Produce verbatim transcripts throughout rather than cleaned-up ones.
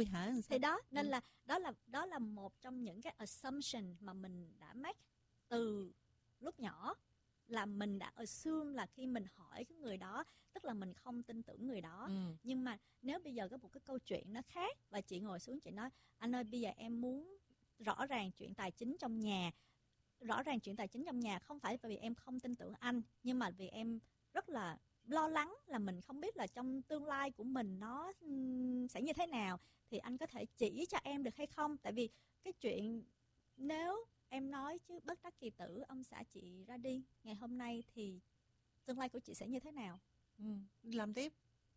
vui hả? Thì đó, nên ừ. là đó là đó là một trong những cái assumption mà mình đã make từ lúc nhỏ, là mình đã assume là khi mình hỏi cái người đó, tức là mình không tin tưởng người đó. Ừ. Nhưng mà nếu bây giờ có một cái câu chuyện nó khác và chị ngồi xuống chị nói anh ơi bây giờ em muốn rõ ràng chuyện tài chính trong nhà, rõ ràng chuyện tài chính trong nhà không phải vì em không tin tưởng anh, nhưng mà vì em rất là lo lắng là mình không biết là trong tương lai của mình nó sẽ như thế nào, thì anh có thể chỉ cho em được hay không? Tại vì cái chuyện nếu em nói chứ bất đắc kỳ tử ông xã chị ra đi ngày hôm nay thì tương lai của chị sẽ như thế nào? Ừ. Làm tiếp.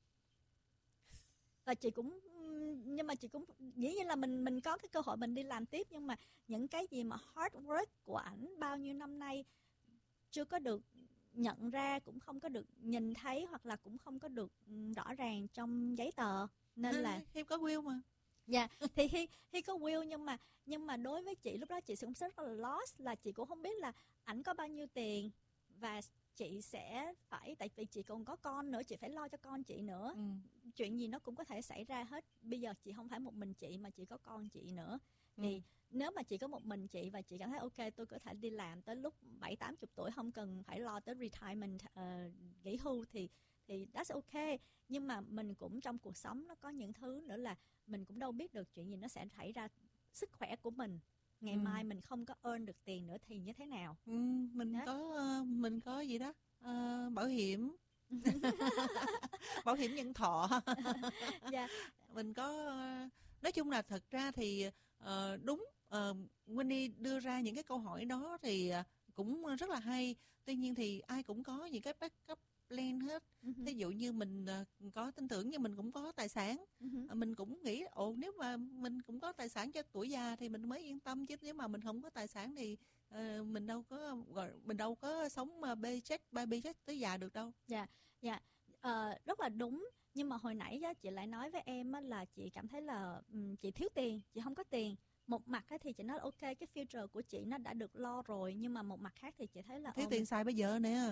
Và chị cũng, nhưng mà chị cũng dĩ nhiên là mình mình có cái cơ hội mình đi làm tiếp, nhưng mà những cái gì mà hard work của ảnh bao nhiêu năm nay chưa có được nhận ra, cũng không có được nhìn thấy, hoặc là cũng không có được rõ ràng trong giấy tờ, nên là Hiệp có will mà. Dạ, yeah, thì Hi, Hi có will, nhưng mà nhưng mà đối với chị lúc đó chị cũng rất là lost, là chị cũng không biết là ảnh có bao nhiêu tiền và chị sẽ phải, tại vì chị còn có con nữa, chị phải lo cho con chị nữa. Ừ. Chuyện gì nó cũng có thể xảy ra hết. Bây giờ chị không phải một mình chị mà chị có con chị nữa. Thì ừ. nếu mà chị có một mình chị và chị cảm thấy ok, tôi có thể đi làm tới lúc bảy tám chục tuổi, không cần phải lo tới retirement, uh, nghỉ hưu, thì thì that's ok. Nhưng mà mình cũng trong cuộc sống nó có những thứ nữa là mình cũng đâu biết được chuyện gì nó sẽ xảy ra. Sức khỏe của mình ngày ừ. mai mình không có earn được tiền nữa thì như thế nào? Ừ, mình đó. có mình có gì đó uh, bảo hiểm. Bảo hiểm nhân thọ. Yeah. Mình có, nói chung là thật ra thì uh, đúng, uh, Winnie đưa ra những cái câu hỏi đó thì uh, cũng rất là hay. Tuy nhiên thì ai cũng có những cái backup plan hết. Uh-huh. Thí dụ như mình uh, có tin tưởng nhưng mình cũng có tài sản. Uh-huh. uh, mình cũng nghĩ ồ nếu mà mình cũng có tài sản cho tuổi già thì mình mới yên tâm, chứ nếu mà mình không có tài sản thì uh, mình đâu có mình đâu có sống uh, paycheck by paycheck tới già được đâu. Dạ, yeah, dạ, yeah. uh, rất là đúng. Nhưng mà hồi nãy chị lại nói với em là chị cảm thấy là um, chị thiếu tiền, chị không có tiền. Một mặt thì chị nói ok, cái future của chị nó đã được lo rồi, nhưng mà một mặt khác thì chị thấy là thiếu tiền mình... xài bây giờ nè.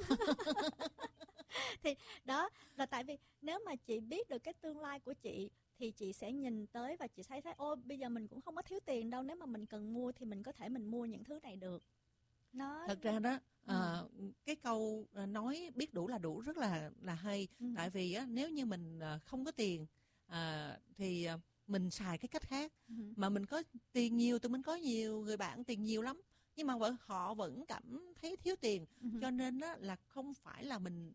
Thì đó là tại vì nếu mà chị biết được cái tương lai của chị thì chị sẽ nhìn tới và chị thấy thấy ô bây giờ mình cũng không có thiếu tiền đâu, nếu mà mình cần mua thì mình có thể mình mua những thứ này được. Nó thật ra đó à, ừ. cái câu nói biết đủ là đủ rất là là hay. Ừ. Tại vì á, nếu như mình không có tiền à, thì mình xài cái cách khác. Ừ. Mà mình có tiền nhiều thì mình có nhiều người bạn tiền nhiều lắm, nhưng mà họ vẫn cảm thấy thiếu tiền. Ừ. Cho nên á, là không phải là mình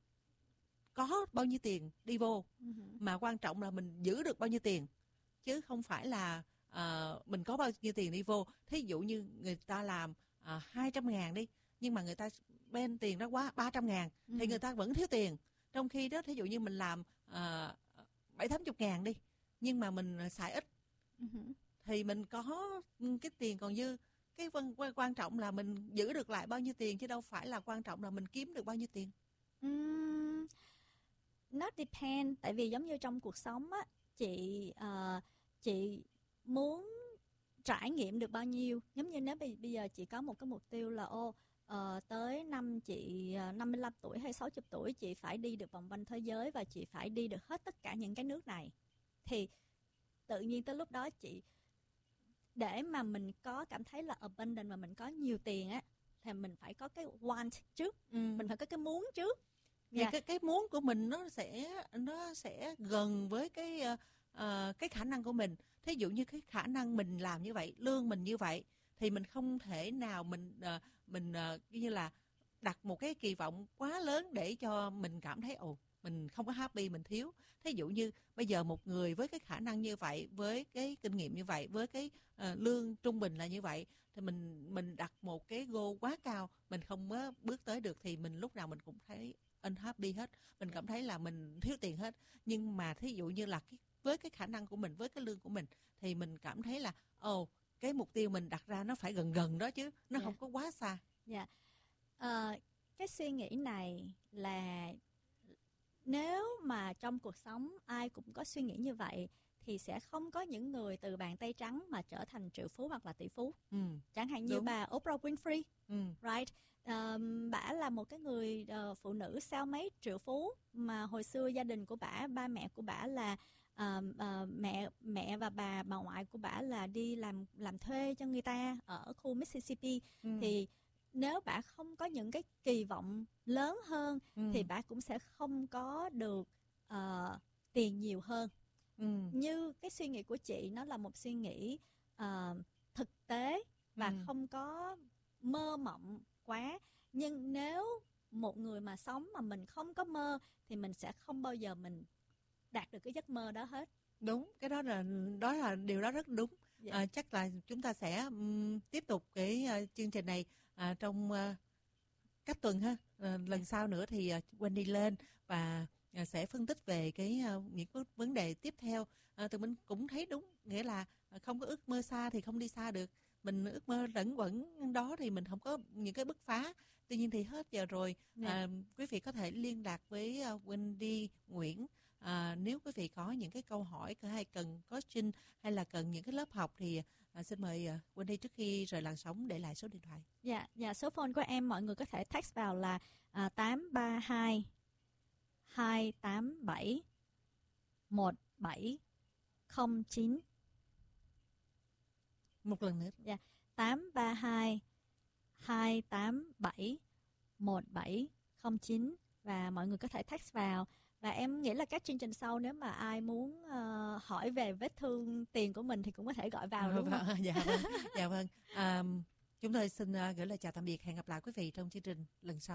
có bao nhiêu tiền đi vô, ừ. mà quan trọng là mình giữ được bao nhiêu tiền, chứ không phải là uh, mình có bao nhiêu tiền đi vô. Thí dụ như người ta làm À, hai trăm ngàn đi, nhưng mà người ta bên tiền đó quá ba trăm ngàn, ừ. thì người ta vẫn thiếu tiền. Trong khi đó thí dụ như mình làm à, bảy tám chục ngàn đi, nhưng mà mình xài ít, ừ. thì mình có cái tiền còn dư. Cái quan, quan trọng là mình giữ được lại bao nhiêu tiền, chứ đâu phải là quan trọng là mình kiếm được bao nhiêu tiền. um, Nó depend. Tại vì giống như trong cuộc sống á, chị uh, chị muốn trải nghiệm được bao nhiêu. Giống như nếu bây giờ chị có một cái mục tiêu là ô uh, tới năm chị uh, năm mươi lăm tuổi hay sáu mươi tuổi chị phải đi được vòng quanh thế giới và chị phải đi được hết tất cả những cái nước này, thì tự nhiên tới lúc đó chị, để mà mình có cảm thấy là abundant và mình có nhiều tiền á, thì mình phải có cái want trước, ừ. mình phải có cái muốn trước. Thì yeah. cái cái muốn của mình nó sẽ nó sẽ gần với cái uh, uh, cái khả năng của mình. Thí dụ như cái khả năng mình làm như vậy, lương mình như vậy, thì mình không thể nào mình uh, mình uh, như là đặt một cái kỳ vọng quá lớn để cho mình cảm thấy ồ mình không có happy, mình thiếu. Thí dụ như bây giờ một người với cái khả năng như vậy, với cái kinh nghiệm như vậy, với cái uh, lương trung bình là như vậy, thì mình mình đặt một cái goal quá cao, mình không có bước tới được, thì mình lúc nào mình cũng thấy unhappy hết, mình cảm thấy là mình thiếu tiền hết. Nhưng mà thí dụ như là cái với cái khả năng của mình, với cái lương của mình, thì mình cảm thấy là ồ cái mục tiêu mình đặt ra nó phải gần gần đó chứ, nó yeah. không có quá xa. Dạ. Yeah. Uh, cái suy nghĩ này là nếu mà trong cuộc sống ai cũng có suy nghĩ như vậy thì sẽ không có những người từ bàn tay trắng mà trở thành triệu phú hoặc là tỷ phú. Ừ. Chẳng hạn như Đúng. bà Oprah Winfrey, ừ. right? Um, bả là một cái người uh, phụ nữ self-made triệu phú, mà hồi xưa gia đình của bả, ba mẹ của bả là à, à, mẹ mẹ và bà bà ngoại của bà là đi làm làm thuê cho người ta ở khu Mississippi, ừ. thì nếu bà không có những cái kỳ vọng lớn hơn, ừ. thì bà cũng sẽ không có được uh, tiền nhiều hơn. Ừ. Như cái suy nghĩ của chị, nó là một suy nghĩ uh, thực tế và ừ. không có mơ mộng quá. Nhưng nếu một người mà sống mà mình không có mơ thì mình sẽ không bao giờ mình đạt được cái giấc mơ đó hết. Đúng, cái đó là đó là điều đó rất đúng. Dạ. À, chắc là chúng ta sẽ um, tiếp tục cái uh, chương trình này uh, trong uh, các tuần ha. Uh, lần dạ. sau nữa thì uh, Wendy lên và uh, sẽ phân tích về cái uh, những cái vấn đề tiếp theo. Uh, tụi mình cũng thấy đúng, nghĩa là uh, không có ước mơ xa thì không đi xa được. Mình ước mơ lẫn quẩn đó thì mình không có những cái bứt phá. Tuy nhiên thì hết giờ rồi. Dạ. À, quý vị có thể liên lạc với uh, Wendy Nguyễn. À, nếu quý vị có những cái câu hỏi hay cần coaching hay là cần những cái lớp học thì à, xin mời uh, Wendy trước khi rời làn sóng để lại số điện thoại. Dạ, dạ số phone của em mọi người có thể text vào là à, tám ba hai hai tám bảy một bảy không chín. Một lần nữa. Dạ, tám ba hai hai tám bảy một bảy không chín và mọi người có thể text vào. Và em nghĩ là các chương trình sau nếu mà ai muốn uh, hỏi về vết thương tiền của mình thì cũng có thể gọi vào, đúng không? Dạ vâng, dạ vâng. À, chúng tôi xin uh, gửi lời chào tạm biệt, hẹn gặp lại quý vị trong chương trình lần sau.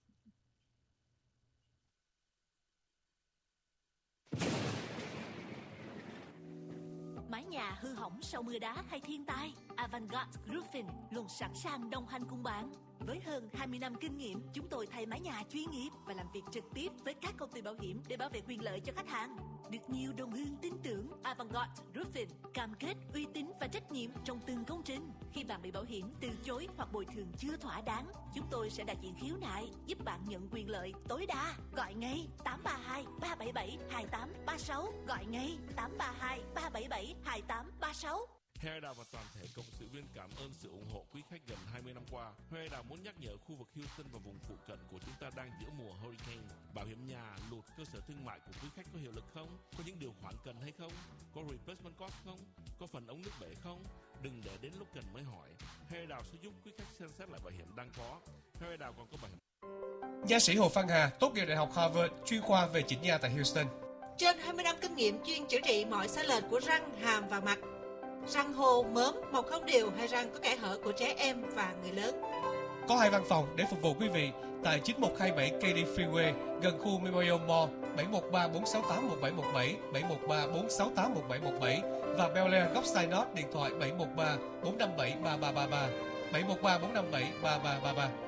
Mái nhà hư hỏng sau mưa đá hay thiên tai, Avantgarde Roofing luôn sẵn sàng đồng hành cùng bạn. Với hơn hai mươi năm kinh nghiệm, chúng tôi thay mái nhà chuyên nghiệp và làm việc trực tiếp với các công ty bảo hiểm để bảo vệ quyền lợi cho khách hàng. Được nhiều đồng hương tin tưởng, Avantgarde Roofing cam kết uy tín và trách nhiệm trong từng công trình. Khi bạn bị bảo hiểm từ chối hoặc bồi thường chưa thỏa đáng, chúng tôi sẽ đại diện khiếu nại, giúp bạn nhận quyền lợi tối đa. Gọi ngay tám ba hai ba bảy bảy hai tám ba sáu, gọi ngay tám ba hai ba bảy bảy hai tám ba sáu. Hoa Đào và toàn thể cộng sự viên cảm ơn sự ủng hộ quý khách gần hai mươi năm qua. Hoa Đào muốn nhắc nhở khu vực Houston và vùng phụ cận của chúng ta đang giữa mùa hurricane. Bảo hiểm nhà, lụt, cơ sở thương mại của quý khách có hiệu lực không? Có những điều khoản cần hay không? Có replacement cost không? Có phần ống nước bể không? Đừng để đến lúc cần mới hỏi. Hoa Đào sẽ giúp quý khách xem xét lại bảo hiểm đang có. Hoa Đào còn có bảo hiểm. Nha sĩ Hồ Phan Hà tốt nghiệp Đại học Harvard, chuyên khoa về chỉnh nha tại Houston. Trên hai mươi năm kinh nghiệm chuyên chữa trị mọi sai lệch của răng, hàm và mặt. Răng hô, mớm, mọc không đều hay răng có kẽ hở của trẻ em và người lớn. Có hai văn phòng để phục vụ quý vị tại chín một hai bảy Katy Freeway gần khu Memorial Mall, bảy một ba bốn sáu tám một bảy một bảy, bảy một ba bốn sáu tám một bảy một bảy và Bel Air góc Synod điện thoại bảy một ba bốn năm bảy ba ba ba ba, bảy một ba bốn năm bảy ba ba ba ba.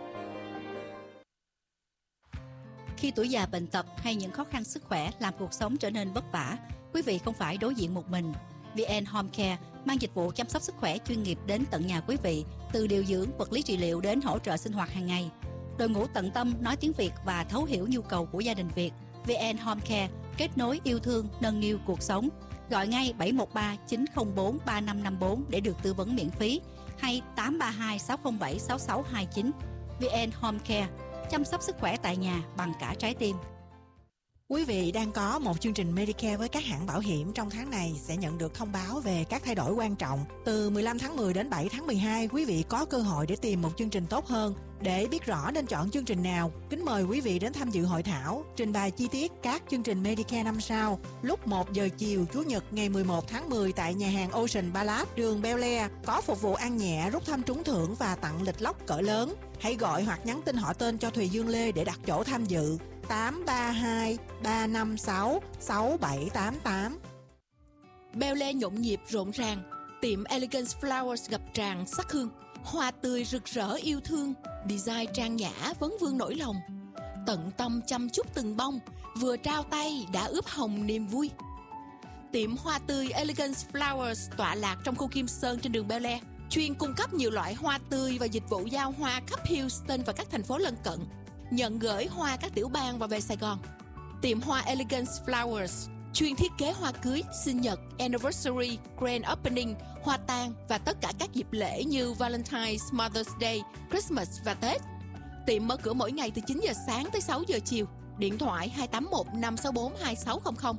Khi tuổi già bệnh tật hay những khó khăn sức khỏe làm cuộc sống trở nên vất vả, quý vị không phải đối diện một mình. vê en Home Care mang dịch vụ chăm sóc sức khỏe chuyên nghiệp đến tận nhà quý vị, từ điều dưỡng, vật lý trị liệu đến hỗ trợ sinh hoạt hàng ngày. Đội ngũ tận tâm nói tiếng Việt và thấu hiểu nhu cầu của gia đình Việt. vê en Home Care kết nối yêu thương, nâng niu cuộc sống. Gọi ngay bảy một ba chín không bốn ba năm năm bốn để được tư vấn miễn phí hay tám ba hai sáu không bảy sáu sáu hai chín. vê en Home Care chăm sóc sức khỏe tại nhà bằng cả trái tim. Quý vị đang có một chương trình Medicare với các hãng bảo hiểm trong tháng này sẽ nhận được thông báo về các thay đổi quan trọng. Từ mười lăm tháng mười đến bảy tháng mười hai, quý vị có cơ hội để tìm một chương trình tốt hơn. Để biết rõ nên chọn chương trình nào, kính mời quý vị đến tham dự hội thảo, trình bày chi tiết các chương trình Medicare năm sau lúc một giờ chiều Chủ nhật ngày mười một tháng mười tại nhà hàng Ocean Palace, đường Bel Air, có phục vụ ăn nhẹ, rút thăm trúng thưởng và tặng lịch lốc cỡ lớn. Hãy gọi hoặc nhắn tin họ tên cho Thùy Dương Lê để đặt chỗ tham dự. tám ba hai ba năm sáu sáu bảy tám tám. Bel Air nhộn nhịp rộn ràng, tiệm Elegance Flowers ngập tràn sắc hương, hoa tươi rực rỡ yêu thương, design trang nhã vấn vương nỗi lòng. Tận tâm chăm chút từng bông, vừa trao tay đã ướp hồng niềm vui. Tiệm hoa tươi Elegance Flowers tọa lạc trong khu Kim Sơn trên đường Bel Air, chuyên cung cấp nhiều loại hoa tươi và dịch vụ giao hoa khắp Houston và các thành phố lân cận. Nhận gửi hoa các tiểu bang và về Sài Gòn. Tiệm hoa Elegance Flowers chuyên thiết kế hoa cưới, sinh nhật, anniversary, grand opening, hoa tang và tất cả các dịp lễ như Valentine's, Mother's Day, Christmas và Tết. Tiệm mở cửa mỗi ngày từ chín giờ sáng tới sáu giờ chiều. Điện thoại hai tám một năm sáu bốn hai sáu không không.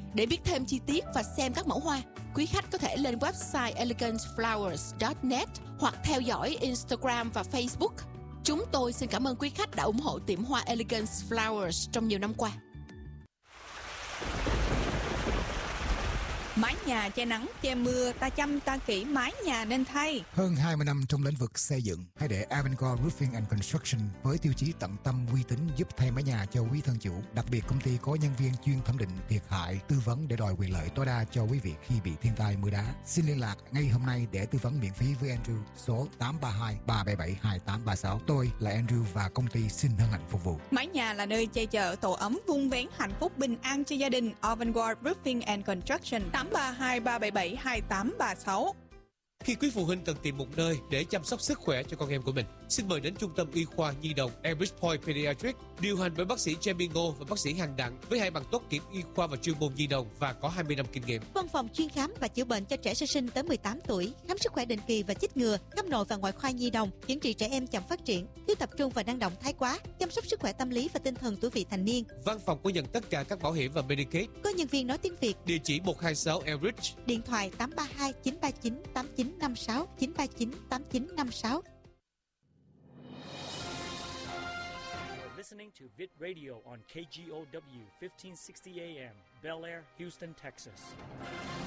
Để biết thêm chi tiết và xem các mẫu hoa, quý khách có thể lên website elegance flowers chấm net hoặc theo dõi Instagram và Facebook. Chúng tôi xin cảm ơn quý khách đã ủng hộ tiệm hoa Elegance Flowers trong nhiều năm qua. Mái nhà che nắng, che mưa, ta chăm ta kỹ mái nhà nên thay. Hơn hai mươi năm trong lĩnh vực xây dựng, hãy để Avangard Roofing and Construction với tiêu chí tận tâm uy tín giúp thay mái nhà cho quý thân chủ. Đặc biệt công ty có nhân viên chuyên thẩm định thiệt hại, tư vấn để đòi quyền lợi tối đa cho quý vị khi bị thiên tai mưa đá. Xin liên lạc ngay hôm nay để tư vấn miễn phí với Andrew số tám ba hai ba bảy bảy hai tám ba sáu. Tôi là Andrew và công ty xin hân hạnh phục vụ. Mái nhà là nơi che chở tổ ấm vun vén hạnh phúc bình an cho gia đình. Avangard Roofing and Construction tám ba hai ba bảy bảy hai tám ba sáu. Khi quý phụ huynh cần tìm một nơi để chăm sóc sức khỏe cho con em của mình, xin mời đến Trung tâm Y khoa Nhi đồng Enrich Point Pediatric, điều hành bởi bác sĩ Jamie Ngô và bác sĩ Hằng Đặng với hai bằng tốt nghiệp y khoa và chuyên môn nhi đồng và có hai mươi năm kinh nghiệm. Văn phòng chuyên khám và chữa bệnh cho trẻ sơ sinh tới mười tám tuổi, khám sức khỏe định kỳ và chích ngừa, khám nội và ngoại khoa nhi đồng, chữa trị trẻ em chậm phát triển, thiếu tập trung và năng động thái quá, chăm sóc sức khỏe tâm lý và tinh thần tuổi vị thành niên. Văn phòng có nhận tất cả các bảo hiểm và Medicaid. Có nhân viên nói tiếng Việt. Địa chỉ một hai sáu Enrich. Điện thoại tám ba hai chín ba chín tám chín năm sáu chín ba chín tám chín năm sáu. Listening to Vid Radio on K G O W fifteen sixty A M, Bel Air, Houston, Texas.